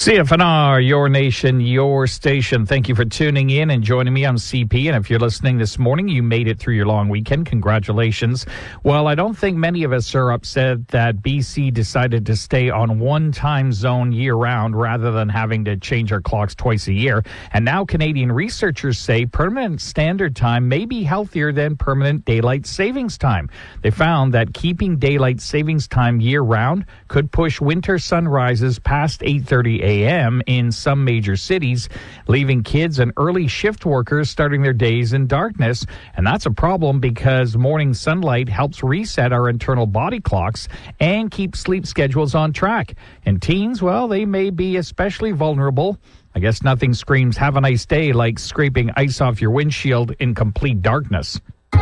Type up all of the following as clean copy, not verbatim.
CFNR, your nation, your station. Thank you for tuning in and joining me. I'm CP, and if you're listening this morning, you made it through your long weekend. Congratulations. Well, I don't think many of us are upset that BC decided to stay on one time zone year-round rather than having to change our clocks twice a year. And now Canadian researchers say permanent standard time may be healthier than permanent daylight savings time. They found that keeping daylight savings time year-round could push winter sunrises past 8:30 a.m. in some major cities, leaving kids and early shift workers starting their days in darkness. And that's a problem because morning sunlight helps reset our internal body clocks and keep sleep schedules on track. And teens, well, they may be especially vulnerable. I guess nothing screams "have a nice day" like scraping ice off your windshield in complete darkness.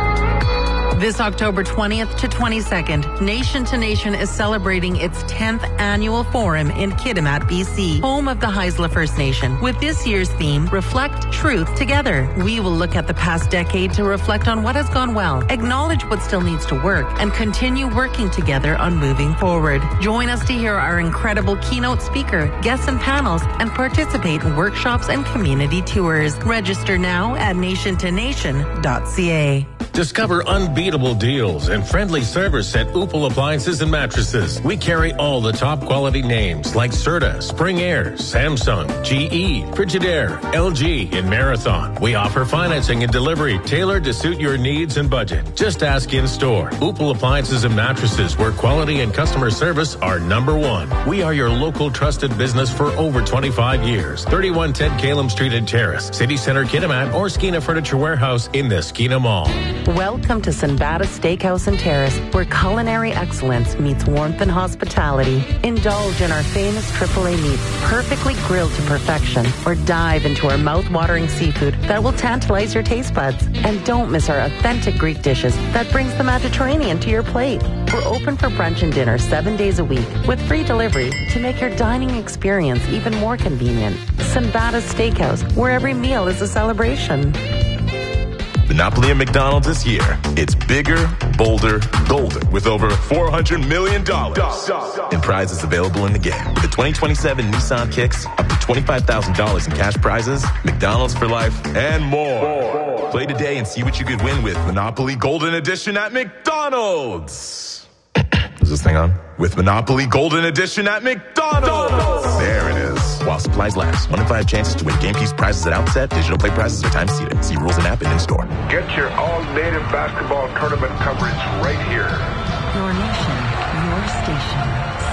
This October 20th to 22nd, Nation to Nation is celebrating its 10th annual forum in Kitimat, BC, home of the Haisla First Nation. With this year's theme, Reflect Truth Together. We will look at the past decade to reflect on what has gone well, acknowledge what still needs to work, and continue working together on moving forward. Join us to hear our incredible keynote speaker, guests and panels, and participate in workshops and community tours. Register now at nationtonation.ca. Discover unbeatable deals and friendly service at Upal Appliances and Mattresses. We carry all the top quality names like Serta, Spring Air, Samsung, GE, Frigidaire, LG, and Marathon. We offer financing and delivery tailored to suit your needs and budget. Just ask in store. Upal Appliances and Mattresses, where quality and customer service are number one. We are your local trusted business for over 25 years. 3110 Calum Street and Terrace, City Center, Kitimat, or Skeena Furniture Warehouse in the Skeena Mall. Welcome to Sinbada Steakhouse and Terrace, where culinary excellence meets warmth and hospitality. Indulge in our famous AAA meats, perfectly grilled to perfection, or dive into our mouth-watering seafood that will tantalize your taste buds. And don't miss our authentic Greek dishes that brings the Mediterranean to your plate. We're open for brunch and dinner 7 days a week with free delivery to make your dining experience even more convenient. Sinbada Steakhouse, where every meal is a celebration. Monopoly at McDonald's this year. It's bigger, bolder, golder with over $400 million in prizes available in the game. With the 2027 Nissan Kicks, up to $25,000 in cash prizes, McDonald's for life, and more. Play today and see what you could win with Monopoly Golden Edition at McDonald's. Is this thing on? With Monopoly Golden Edition at McDonald's. There it is. While supplies last. 1 in 5 chances to win game piece prizes at outset. Digital play prizes are time seated. See rules and app and in store. Get your all-native basketball tournament coverage right here. Your nation, your station.